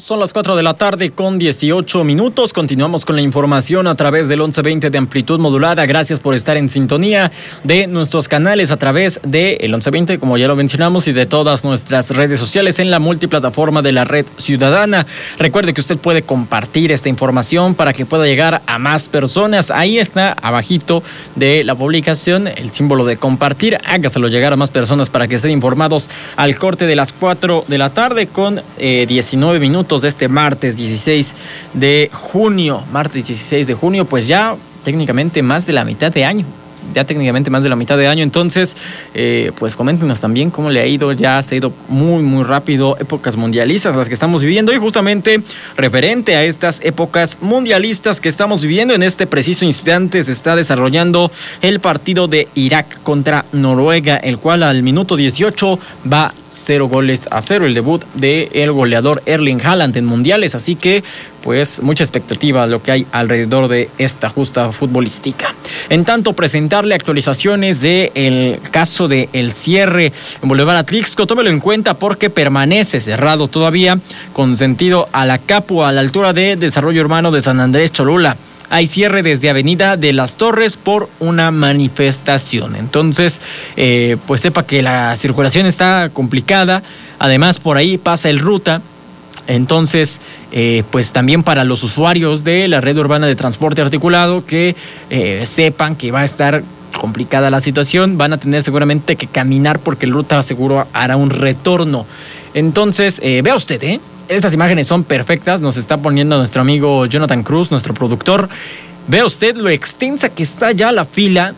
Son las 4 de la tarde con 18 minutos. Continuamos con la información a través del 1120 de amplitud modulada. Gracias por estar en sintonía de nuestros canales a través del 1120, como ya lo mencionamos, y de todas nuestras redes sociales en la multiplataforma de la Red Ciudadana. Recuerde que usted puede compartir esta información para que pueda llegar a más personas. Ahí está, abajito de la publicación, el símbolo de compartir. Hágaselo llegar a más personas para que estén informados al corte de las 4 de la tarde con 19 minutos. De este martes 16 de junio, pues ya técnicamente más de la mitad de año. Entonces, pues coméntenos también cómo le ha ido. Ya se ha ido muy, muy rápido. Épocas mundialistas las que estamos viviendo, y justamente referente a estas épocas mundialistas que estamos viviendo, en este preciso instante se está desarrollando el partido de Irak contra Noruega, el cual al minuto 18 va 0-0, el debut del goleador Erling Haaland en mundiales, así que pues mucha expectativa lo que hay alrededor de esta justa futbolística. En tanto, presentarle actualizaciones del caso de el cierre en Boulevard Atlixco. Tómelo en cuenta porque permanece cerrado todavía con sentido a la Capua, a la altura de Desarrollo Urbano de San Andrés Cholula. Hay cierre desde Avenida de las Torres por una manifestación. Entonces, pues sepa que la circulación está complicada. Además, por ahí pasa el Ruta. Entonces, pues también para los usuarios de la red urbana de transporte articulado que sepan que va a estar complicada la situación, van a tener seguramente que caminar porque el Ruta seguro hará un retorno. Entonces, vea usted, estas imágenes son perfectas, nos está poniendo nuestro amigo Jonathan Cruz, nuestro productor. Vea usted lo extensa que está ya la fila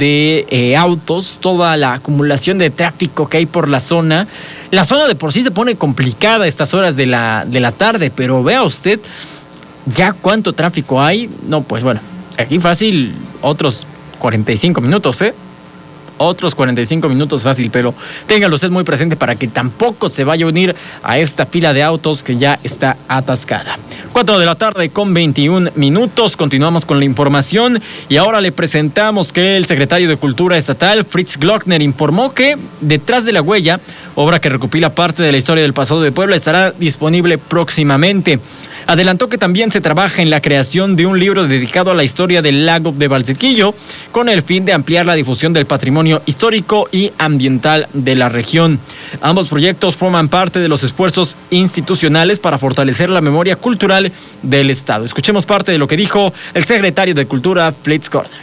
de autos, toda la acumulación de tráfico que hay por la zona. La zona de por sí se pone complicada a estas horas de la tarde, pero vea usted ya cuánto tráfico hay. No, pues bueno, aquí fácil otros 45 minutos, Otros 45 minutos fácil, pero téngalo usted muy presente para que tampoco se vaya a unir a esta fila de autos que ya está atascada. 4 de la tarde con 21 minutos, continuamos con la información y ahora le presentamos que el secretario de Cultura Estatal, Fritz Glockner, informó que Detrás de la Huella, obra que recopila parte de la historia del pasado de Puebla, estará disponible próximamente. Adelantó que también se trabaja en la creación de un libro dedicado a la historia del lago de Valsequillo, con el fin de ampliar la difusión del patrimonio histórico y ambiental de la región. Ambos proyectos forman parte de los esfuerzos institucionales para fortalecer la memoria cultural del Estado. Escuchemos parte de lo que dijo el secretario de Cultura, Fritz Glockner.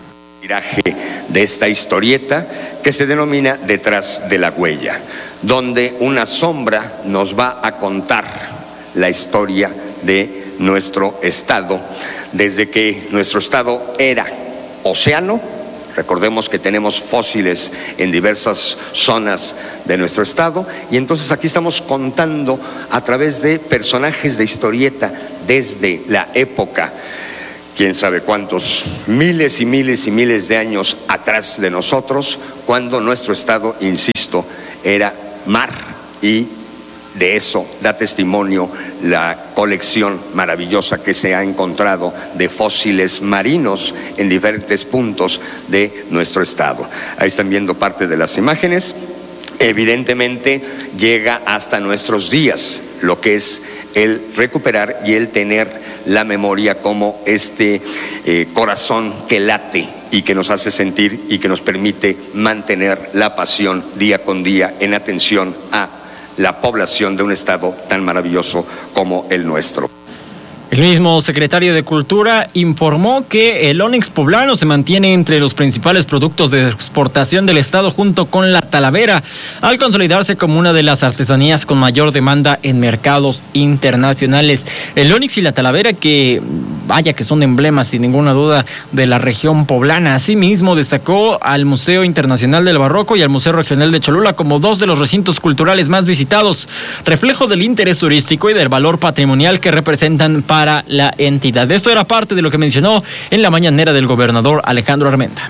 De esta historieta que se denomina Detrás de la Huella, donde una sombra nos va a contar la historia de nuestro estado, desde que nuestro estado era océano. Recordemos que tenemos fósiles en diversas zonas de nuestro estado, y entonces aquí estamos contando a través de personajes de historieta desde la época, quién sabe cuántos, miles y miles y miles de años atrás de nosotros, cuando nuestro estado, insisto, era mar, y de eso da testimonio la colección maravillosa que se ha encontrado de fósiles marinos en diferentes puntos de nuestro estado. Ahí están viendo parte de las imágenes. Evidentemente llega hasta nuestros días lo que es el recuperar y el tener la memoria como este corazón que late y que nos hace sentir y que nos permite mantener la pasión día con día en atención a la población de un estado tan maravilloso como el nuestro. El mismo secretario de Cultura informó que el ónix poblano se mantiene entre los principales productos de exportación del estado junto con la talavera, al consolidarse como una de las artesanías con mayor demanda en mercados internacionales. El ónix y la talavera, que vaya que son emblemas sin ninguna duda de la región poblana. Asimismo destacó al Museo Internacional del Barroco y al Museo Regional de Cholula como dos de los recintos culturales más visitados, reflejo del interés turístico y del valor patrimonial que representan para la entidad. Esto era parte de lo que mencionó en la mañanera del gobernador Alejandro Armenta.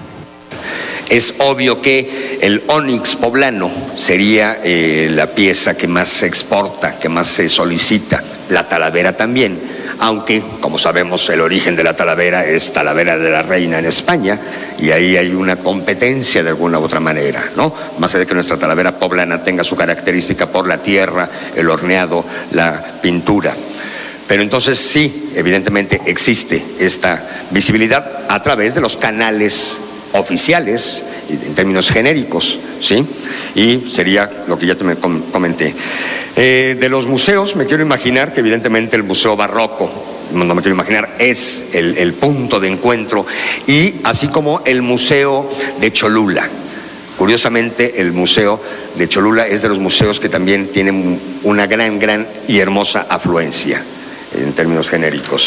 Es obvio que el ónix poblano sería la pieza que más se exporta, que más se solicita, la talavera también. aunque, como sabemos, el origen de la Talavera es Talavera de la Reina en España, y ahí hay una competencia de alguna u otra manera, ¿no? Más allá de que nuestra Talavera poblana tenga su característica por la tierra, el horneado, la pintura. Pero entonces sí, evidentemente existe esta visibilidad a través de los canales oficiales, en términos genéricos, ¿sí? Y sería lo que ya te me comenté. De los museos, me quiero imaginar que evidentemente el Museo Barroco, no me quiero imaginar, es el punto de encuentro, y así como el Museo de Cholula. Curiosamente, el Museo de Cholula es de los museos que también tienen una gran y hermosa afluencia, en términos genéricos.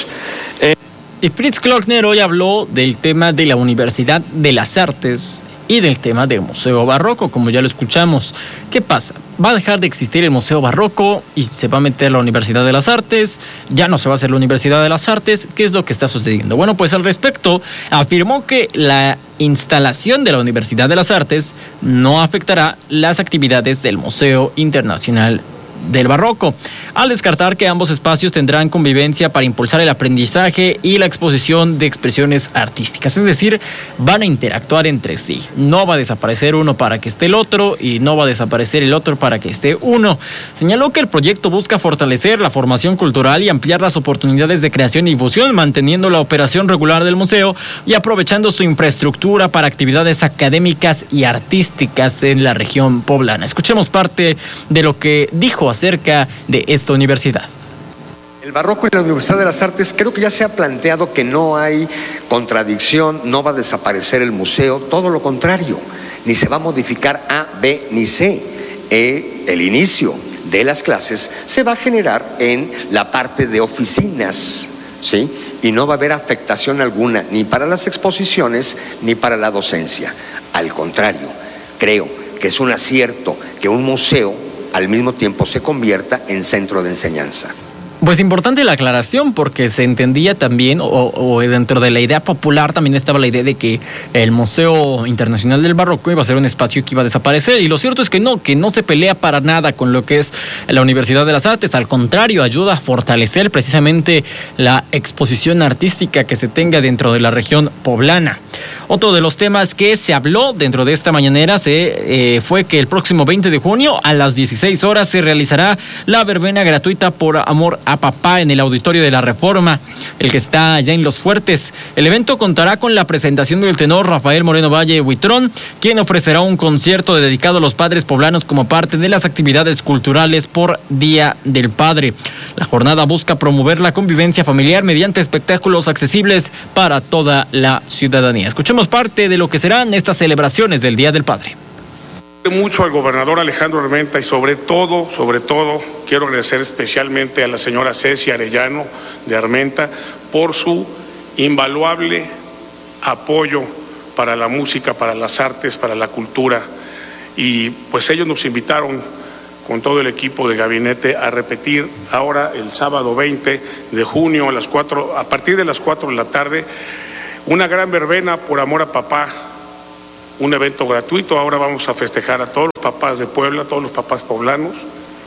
Y Fritz Klockner hoy habló del tema de la Universidad de las Artes y del tema del Museo Barroco, como ya lo escuchamos. ¿Qué pasa? ¿Va a dejar de existir el Museo Barroco y se va a meter la Universidad de las Artes? ¿Ya no se va a hacer la Universidad de las Artes? ¿Qué es lo que está sucediendo? Bueno, pues al respecto afirmó que la instalación de la Universidad de las Artes no afectará las actividades del Museo Internacional del Barroco, al descartar que ambos espacios tendrán convivencia para impulsar el aprendizaje y la exposición de expresiones artísticas. Es decir, van a interactuar entre sí. No va a desaparecer uno para que esté el otro y no va a desaparecer el otro para que esté uno. Señaló que el proyecto busca fortalecer la formación cultural y ampliar las oportunidades de creación y difusión, manteniendo la operación regular del museo y aprovechando su infraestructura para actividades académicas y artísticas en la región poblana. Escuchemos parte de lo que dijo acerca de esta universidad. El Barroco y la Universidad de las Artes, creo que ya se ha planteado que no hay contradicción, no va a desaparecer el museo, todo lo contrario, ni se va a modificar A, B ni C. El inicio de las clases se va a generar en la parte de oficinas, ¿sí? Y no va a haber afectación alguna, ni para las exposiciones, ni para la docencia. Al contrario, creo que es un acierto que un museo al mismo tiempo se convierta en centro de enseñanza. Pues importante la aclaración, porque se entendía también, o dentro de la idea popular también estaba la idea de que el Museo Internacional del Barroco iba a ser un espacio que iba a desaparecer, y lo cierto es que no se pelea para nada con lo que es la Universidad de las Artes. Al contrario, ayuda a fortalecer precisamente la exposición artística que se tenga dentro de la región poblana. Otro de los temas que se habló dentro de esta mañanera fue que el próximo 20 de junio a las 16 horas se realizará la verbena gratuita por amor a papá en el Auditorio de la Reforma, el que está allá en Los Fuertes. El evento contará con la presentación del tenor Rafael Moreno Valle Huitrón, quien ofrecerá un concierto dedicado a los padres poblanos como parte de las actividades culturales por Día del Padre. La jornada busca promover la convivencia familiar mediante espectáculos accesibles para toda la ciudadanía. Escuchemos parte de lo que serán estas celebraciones del Día del Padre. Mucho al gobernador Alejandro Armenta, y sobre todo, quiero agradecer especialmente a la señora Ceci Arellano de Armenta por su invaluable apoyo para la música, para las artes, para la cultura. Y pues ellos nos invitaron con todo el equipo de gabinete a repetir ahora el sábado 20 de junio a partir de las 4 de la tarde, una gran verbena por amor a papá. Un evento gratuito. Ahora vamos a festejar a todos los papás de Puebla, a todos los papás poblanos,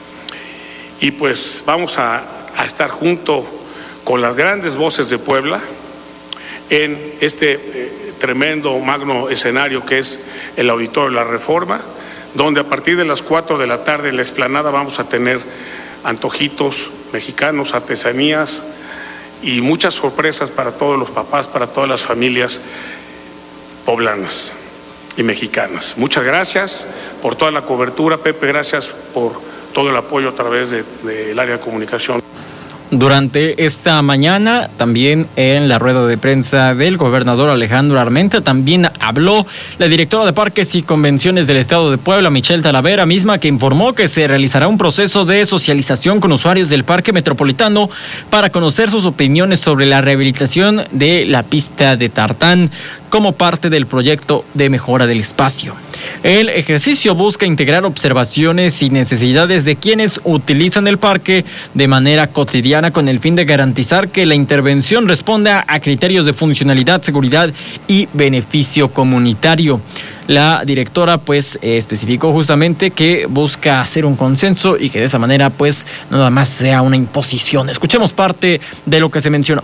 y pues vamos a estar junto con las grandes voces de Puebla en este tremendo magno escenario que es el Auditorio de la Reforma, donde a partir de las 4 de la tarde en la explanada vamos a tener antojitos mexicanos, artesanías y muchas sorpresas para todos los papás, para todas las familias poblanas y mexicanas. Muchas gracias por toda la cobertura, Pepe, gracias por todo el apoyo a través del área de comunicación. Durante esta mañana, también en la rueda de prensa del gobernador Alejandro Armenta, también habló la directora de Parques y Convenciones del Estado de Puebla, Michelle Talavera, misma que informó que se realizará un proceso de socialización con usuarios del Parque Metropolitano para conocer sus opiniones sobre la rehabilitación de la pista de tartán como parte del proyecto de mejora del espacio. El ejercicio busca integrar observaciones y necesidades de quienes utilizan el parque de manera cotidiana con el fin de garantizar que la intervención responda a criterios de funcionalidad, seguridad y beneficio comunitario. La directora pues especificó justamente que busca hacer un consenso y que de esa manera pues nada más sea una imposición. Escuchemos parte de lo que se mencionó.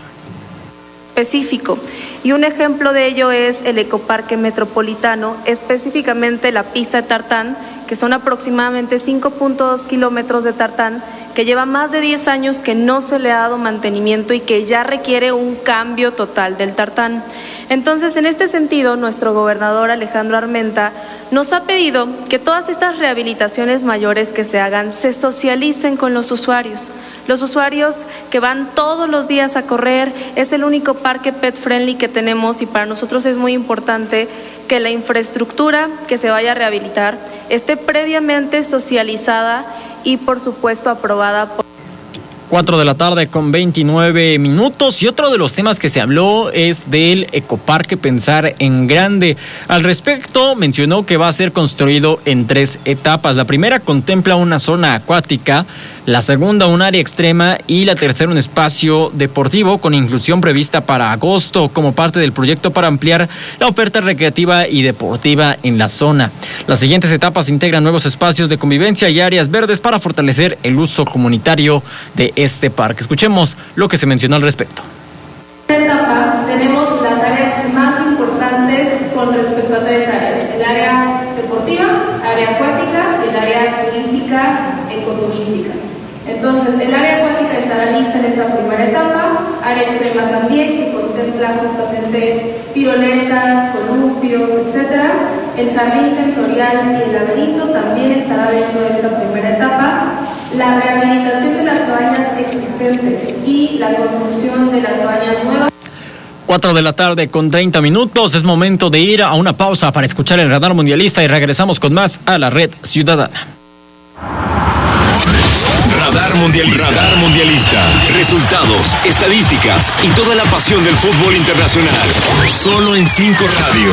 Específico. Y un ejemplo de ello es el Ecoparque Metropolitano, específicamente la pista de tartán, que son aproximadamente 5.2 kilómetros de tartán, que lleva más de 10 años que no se le ha dado mantenimiento y que ya requiere un cambio total del tartán. Entonces, en este sentido, nuestro gobernador Alejandro Armenta nos ha pedido que todas estas rehabilitaciones mayores que se hagan se socialicen con los usuarios. Los usuarios que van todos los días a correr, es el único parque pet friendly que tenemos y para nosotros es muy importante que la infraestructura que se vaya a rehabilitar esté previamente socializada y por supuesto aprobada por 4 de la tarde con 29 minutos y otro de los temas que se habló es del Ecoparque Pensar en Grande. Al respecto mencionó que va a ser construido en 3 etapas. La primera contempla una zona acuática, la segunda un área extrema y la tercera un espacio deportivo con inclusión prevista para agosto como parte del proyecto para ampliar la oferta recreativa y deportiva en la zona. Las siguientes etapas integran nuevos espacios de convivencia y áreas verdes para fortalecer el uso comunitario de este parque. Escuchemos lo que se mencionó al respecto. En esta etapa tenemos las áreas más importantes con respecto a 3 áreas: el área deportiva, área acuática y el área turística, ecoturística. Entonces, el área acuática estará lista en esta primera etapa, área extrema también, que contempla justamente tirolesas, columpios, etc. El jardín sensorial y el laberinto también estará dentro de esta primera etapa. La rehabilitación de las cabañas existentes y la construcción de las cabañas nuevas. 4 de la tarde con 30 minutos. Es momento de ir a una pausa para escuchar el radar mundialista y regresamos con más a la Red Ciudadana. Radar Mundialista. Radar Mundialista. Resultados, estadísticas y toda la pasión del fútbol internacional. Solo en 5 Radio.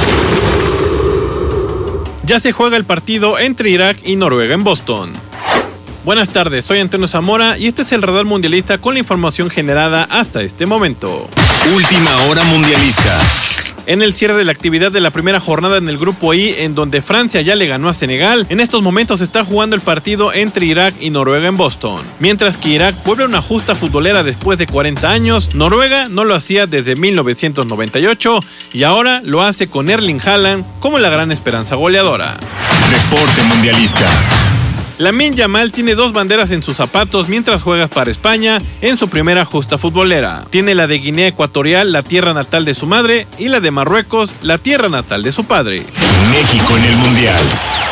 Ya se juega el partido entre Irak y Noruega en Boston. Buenas tardes, soy Antonio Zamora y este es el Radar Mundialista con la información generada hasta este momento. Última hora mundialista. En el cierre de la actividad de la primera jornada en el Grupo I, en donde Francia ya le ganó a Senegal, en estos momentos se está jugando el partido entre Irak y Noruega en Boston. Mientras que Irak vuelve a una justa futbolera después de 40 años, Noruega no lo hacía desde 1998 y ahora lo hace con Erling Haaland como la gran esperanza goleadora. Reporte mundialista. Lamine Yamal tiene 2 banderas en sus zapatos mientras juega para España en su primera justa futbolera. Tiene la de Guinea Ecuatorial, la tierra natal de su madre, y la de Marruecos, la tierra natal de su padre. México en el Mundial.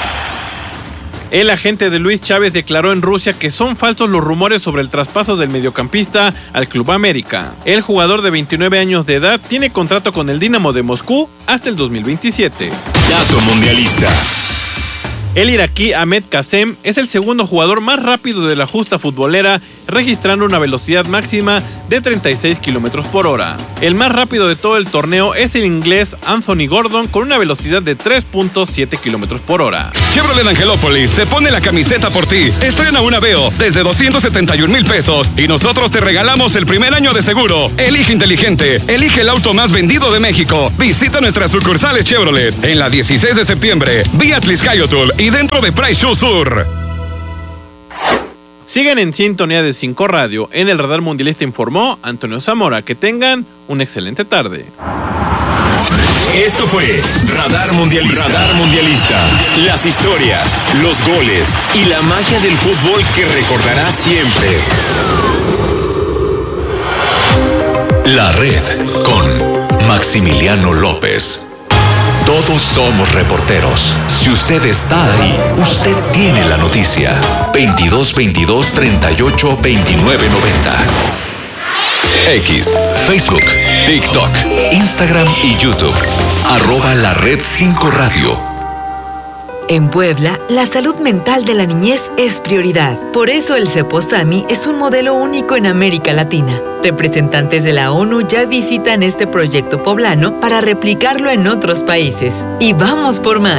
El agente de Luis Chávez declaró en Rusia que son falsos los rumores sobre el traspaso del mediocampista al Club América. El jugador de 29 años de edad tiene contrato con el Dinamo de Moscú hasta el 2027. Dato mundialista. El iraquí Ahmed Kassem es el segundo jugador más rápido de la justa futbolera, registrando una velocidad máxima de 36 kilómetros por hora. El más rápido de todo el torneo es el inglés Anthony Gordon con una velocidad de 3.7 kilómetros por hora. Chevrolet Angelópolis se pone la camiseta por ti. Estrena una Aveo desde 271,000 pesos y nosotros te regalamos el primer año de seguro. Elige inteligente, elige el auto más vendido de México. Visita nuestras sucursales Chevrolet en la 16 de septiembre, vía Tliscayotul y dentro de Price Show Sur. Sigan en sintonía de 5 Radio. En el Radar Mundialista informó Antonio Zamora. Que tengan una excelente tarde. Esto fue Radar Mundialista. Radar Mundialista. Las historias, los goles y la magia del fútbol que recordarás siempre. La Red con Maximiliano López. Todos somos reporteros. Si usted está ahí, usted tiene la noticia. 22 22 38 29 90. X, Facebook, TikTok, Instagram y YouTube. @La Red 5 Radio. En Puebla, la salud mental de la niñez es prioridad. Por eso el Ceposami es un modelo único en América Latina. Representantes de la ONU ya visitan este proyecto poblano para replicarlo en otros países. Y vamos por más.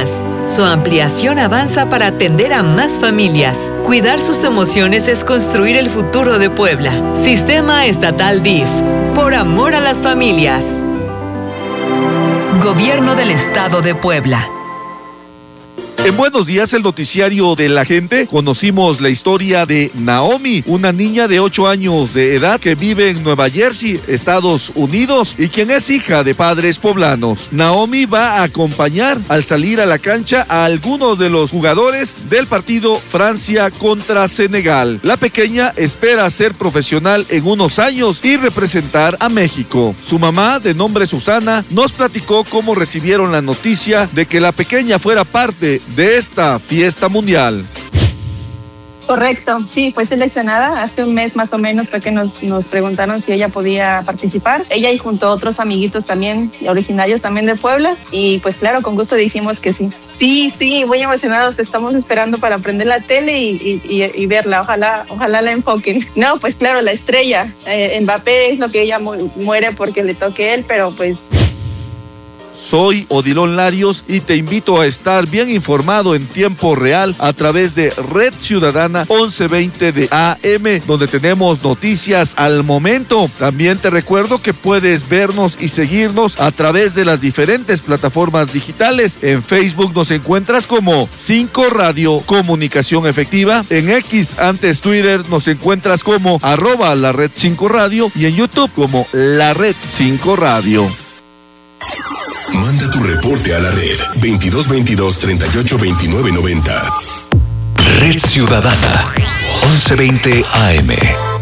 Su ampliación avanza para atender a más familias. Cuidar sus emociones es construir el futuro de Puebla. Sistema Estatal DIF. Por amor a las familias. Gobierno del Estado de Puebla. En Buenos Días, el noticiario de la gente, conocimos la historia de Naomi, una niña de 8 años de edad que vive en Nueva Jersey, Estados Unidos, y quien es hija de padres poblanos. Naomi va a acompañar al salir a la cancha a algunos de los jugadores del partido Francia contra Senegal. La pequeña espera ser profesional en unos años y representar a México. Su mamá, de nombre Susana, nos platicó cómo recibieron la noticia de que la pequeña fuera parte de esta fiesta mundial. Correcto, sí, fue seleccionada hace un mes más o menos, fue que nos preguntaron si ella podía participar. Ella y junto a otros amiguitos también, originarios también de Puebla, y pues claro, con gusto dijimos que sí. Sí, muy emocionados, estamos esperando para prender la tele y verla, ojalá la enfoquen. No, pues claro, la estrella, Mbappé es lo que ella muere porque le toque él, pero pues... Soy Odilon Larios y te invito a estar bien informado en tiempo real a través de Red Ciudadana 1120 de AM, donde tenemos noticias al momento. También te recuerdo que puedes vernos y seguirnos a través de las diferentes plataformas digitales. En Facebook nos encuentras como 5 Radio Comunicación Efectiva. En X, antes Twitter, nos encuentras como @la Red 5 Radio y en YouTube como la Red 5 Radio. Manda tu reporte a la red 2222 38 29 90. Red Ciudadana 1120 AM.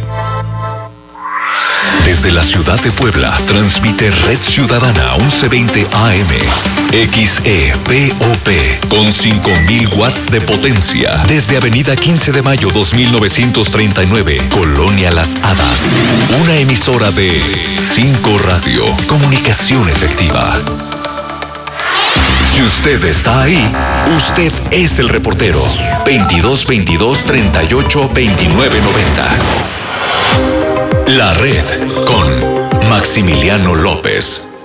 Desde la ciudad de Puebla, transmite Red Ciudadana 1120 AM. XEPOP con 5000 watts de potencia. Desde Avenida 15 de Mayo 2939, Colonia Las Hadas. Una emisora de 5 Radio. Comunicación efectiva. Si usted está ahí, usted es el reportero. 2222 38 29 90. La Red con Maximiliano López.